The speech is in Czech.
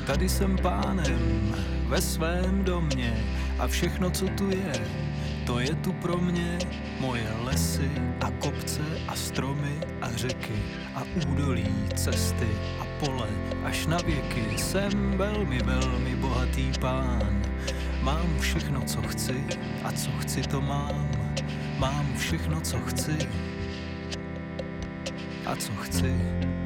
Tady jsem pánem ve svém domě a všechno, co tu je, to je tu pro mě. Moje lesy a kopce a stromy a řeky a údolí, cesty a pole až na věky. Jsem velmi, velmi bohatý pán. Mám všechno, co chci a co chci, to mám. Mám všechno, co chci a co chci.